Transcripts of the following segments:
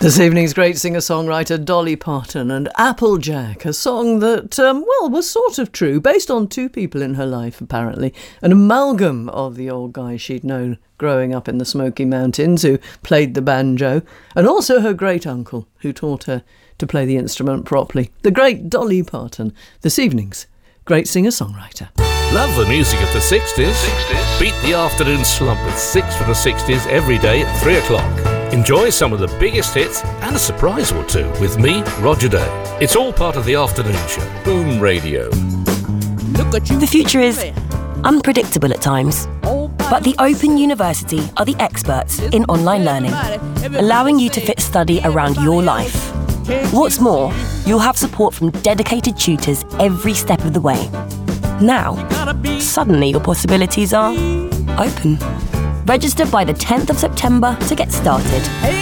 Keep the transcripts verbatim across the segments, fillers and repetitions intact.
This evening's great singer-songwriter Dolly Parton and Applejack, a song that, um, well, was sort of true, based on two people in her life, apparently. An amalgam of the old guy she'd known growing up in the Smoky Mountains who played the banjo, and also her great-uncle who taught her to play the instrument properly. The great Dolly Parton, this evening's great singer-songwriter. Love the music of the sixties? sixties? Beat the afternoon slump with six for the sixties every day at three o'clock. Enjoy some of the biggest hits and a surprise or two with me, Roger Day. It's all part of the afternoon show. Boom Radio. Look at you. The future is unpredictable at times, but the Open University are the experts in online learning, allowing you to fit study around your life. What's more, you'll have support from dedicated tutors every step of the way. Now, suddenly your possibilities are open. Register by the tenth of September to get started.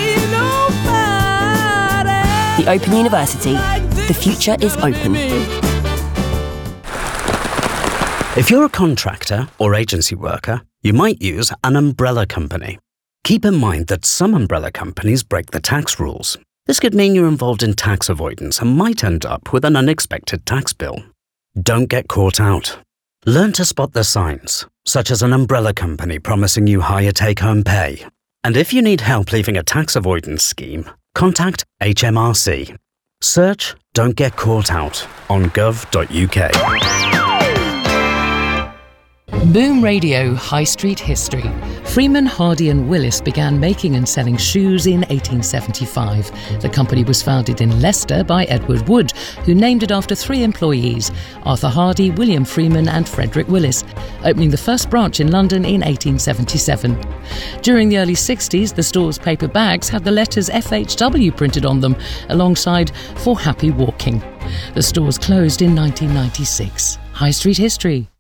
The Open University. The future is open. If you're a contractor or agency worker, you might use an umbrella company. Keep in mind that some umbrella companies break the tax rules. This could mean you're involved in tax avoidance and might end up with an unexpected tax bill. Don't get caught out. Learn to spot the signs, such as an umbrella company promising you higher take-home pay. And if you need help leaving a tax avoidance scheme, contact H M R C. Search Don't Get Caught Out on gov dot U K. Boom Radio High Street History. Freeman, Hardy and Willis began making and selling shoes in eighteen seventy-five. The company was founded in Leicester by Edward Wood, who named it after three employees, Arthur Hardy, William Freeman and Frederick Willis, opening the first branch in London in eighteen seventy-seven. During the early sixties, the store's paper bags had the letters F H W printed on them, alongside For Happy Walking. The stores closed in nineteen ninety-six. High Street History.